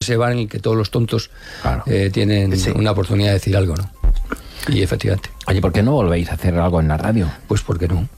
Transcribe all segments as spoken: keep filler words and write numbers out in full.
ese bar en el que todos los tontos claro. eh, tienen sí. una oportunidad de decir algo, ¿no? Y efectivamente. Oye, ¿por qué no volvéis a hacer algo en la radio? Pues porque no.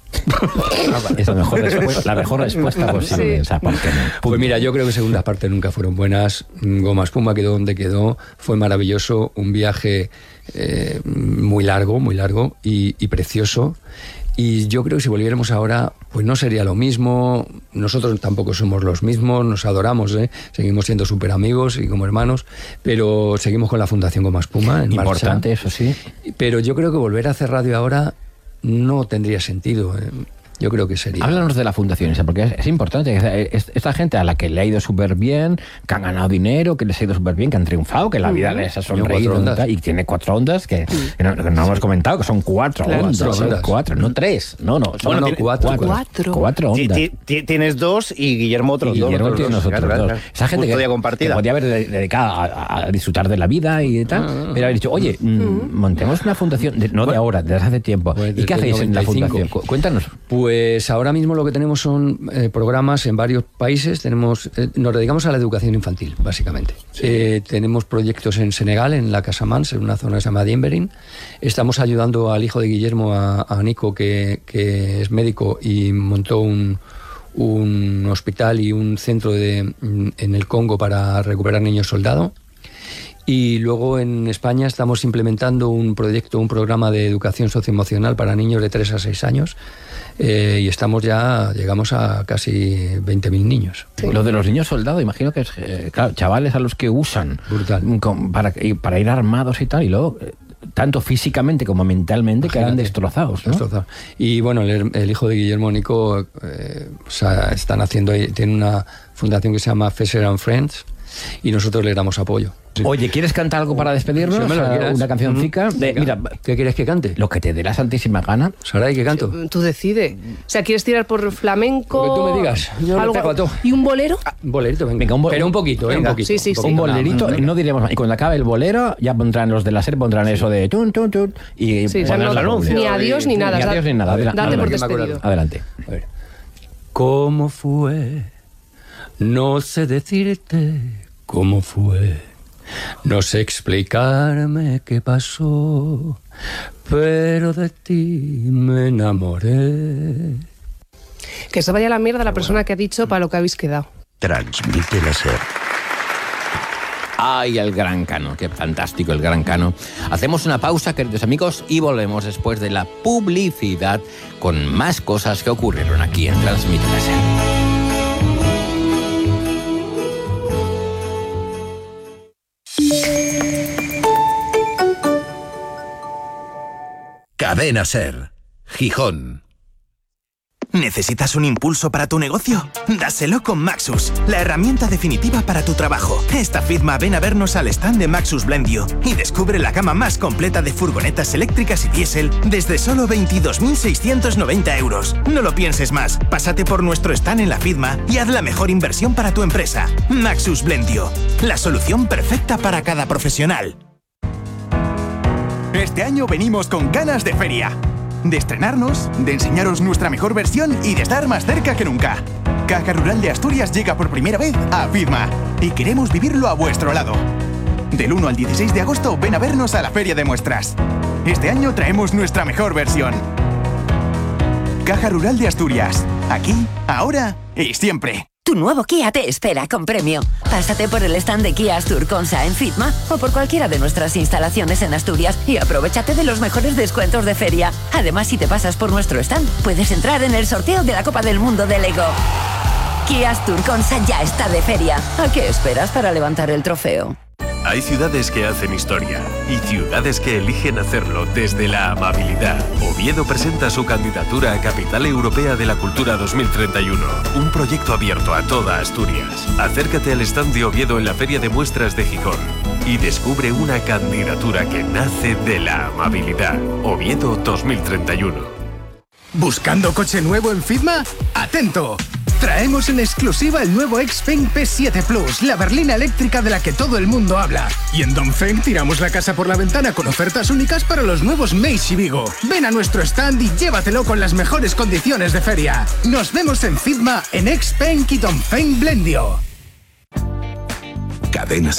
Es la mejor respuesta, la mejor respuesta posible. Sí. O sea, ¿por qué no? Pues mira, yo creo que segundas partes nunca fueron buenas. Goma Espuma quedó donde quedó. Fue maravilloso. Un viaje eh, muy largo, muy largo y, y precioso. Y yo creo que si volviéramos ahora, pues no sería lo mismo. Nosotros tampoco somos los mismos, nos adoramos, ¿eh? Seguimos siendo súper amigos y como hermanos, pero seguimos con la Fundación Goma Espuma en Importante, marcha. Eso sí. Pero yo creo que volver a hacer radio ahora no tendría sentido. ¿eh? Yo creo que sería. Háblanos de la fundación esa, porque es, es importante. Esta gente a la que le ha ido súper bien, que han ganado dinero, que les ha ido súper bien, que han triunfado, que la vida les ha sonreído y tiene cuatro ondas, que, que, no, que no hemos comentado, que son cuatro claro, ondas. Cuatro, ondas. cuatro, no tres. No, no, son bueno, no, cuatro, cuatro. Cuatro, cuatro ondas. T- t- tienes dos y Guillermo otros dos. Guillermo tiene nosotros claro, dos. Claro. Esa gente que, que podía haber dedicado a, a disfrutar de la vida y tal, ah, pero haber dicho, oye, mm, montemos una fundación, de, no bueno, de ahora, desde hace tiempo. Pues ¿Y qué hacéis noventa y cinco en la fundación? Cuéntanos. Pues ahora mismo lo que tenemos son eh, programas en varios países. Tenemos eh, nos dedicamos a la educación infantil, básicamente. Sí. Eh, tenemos proyectos en Senegal, en la Casamance, en una zona que se llama Diemberin. Estamos ayudando al hijo de Guillermo, a, a Nico, que, que es médico y montó un, un hospital y un centro de, en el Congo para recuperar niños soldado. Y luego en España estamos implementando un proyecto, un programa de educación socioemocional para niños de tres a seis años. Eh, y estamos ya, llegamos a casi veinte mil niños. Sí. Lo de los niños soldados, imagino que es, eh, claro, chavales a los que usan con, para, para ir armados y tal, y luego, eh, tanto físicamente como mentalmente, Imagínate, quedan destrozados, ¿no? Destrozados. Y bueno, el, el hijo de Guillermo, Nico, eh, o sea, están haciendo, tiene una fundación que se llama Fesser and Friends, y nosotros le damos apoyo. Sí. Oye, ¿quieres cantar algo para despedirnos? Si o una cancioncica. De, mira, ¿qué quieres que cante? Lo que te dé la santísima gana. Saray, ¿qué canto? Tú decides. O sea, ¿quieres tirar por flamenco? Lo que tú me digas. Yo algo, pego a todo. ¿Y un bolero? Ah, un bolerito, venga. venga un bo- Pero un poquito, venga. ¿eh? Un poquito. Sí, sí, un, sí. un bolerito, no, no, no diremos más. Y cuando acabe el bolero, ya pondrán los de la SER, pondrán eso de tun, tun, tun. Y sí, pondrán el anuncio. Ni adiós ni nada. Ni adiós ni nada. Date Adelante. por despedido. Adelante. A ver. ¿Cómo fue? No sé decirte cómo fue. No sé explicarme qué pasó, pero de ti me enamoré. Que se vaya a la mierda la persona que ha dicho para lo que habéis quedado. Transmite la SER. Ay, el Gran Cano, qué fantástico el Gran Cano. Hacemos una pausa, queridos amigos, y volvemos después de la publicidad con más cosas que ocurrieron aquí en Transmite la SER. Cadena SER, Gijón. ¿Necesitas un impulso para tu negocio? Dáselo con Maxus, la herramienta definitiva para tu trabajo. Esta firma ven a vernos al stand de Maxus Blendio y descubre la gama más completa de furgonetas eléctricas y diésel desde solo veintidós mil seiscientos noventa euros. No lo pienses más, pásate por nuestro stand en la firma y haz la mejor inversión para tu empresa. Maxus Blendio, la solución perfecta para cada profesional. Este año venimos con ganas de feria. De estrenarnos, de enseñaros nuestra mejor versión y de estar más cerca que nunca. Caja Rural de Asturias llega por primera vez a Fidma y queremos vivirlo a vuestro lado. Del uno al dieciséis de agosto ven a vernos a la Feria de Muestras. Este año traemos nuestra mejor versión. Caja Rural de Asturias. Aquí, ahora y siempre. Tu nuevo Kia te espera con premio. Pásate por el stand de Kia Astur-Consa en Fitma o por cualquiera de nuestras instalaciones en Asturias y aprovéchate de los mejores descuentos de feria. Además, si te pasas por nuestro stand, puedes entrar en el sorteo de la Copa del Mundo de Lego. Kia Astur-Consa ya está de feria. ¿A qué esperas para levantar el trofeo? Hay ciudades que hacen historia y ciudades que eligen hacerlo desde la amabilidad. Oviedo presenta su candidatura a Capital Europea de la Cultura dos mil treinta y uno, un proyecto abierto a toda Asturias. Acércate al stand de Oviedo en la Feria de Muestras de Gijón y descubre una candidatura que nace de la amabilidad. Oviedo dos mil treinta y uno. ¿Buscando coche nuevo en Fidma? ¡Atento! Traemos en exclusiva el nuevo Xpeng P siete Plus, la berlina eléctrica de la que todo el mundo habla. Y en Dongfeng tiramos la casa por la ventana con ofertas únicas para los nuevos Meishi Vigo. Ven a nuestro stand y llévatelo con las mejores condiciones de feria. Nos vemos en Fidma, en Xpeng y Dongfeng Blendio. Cadena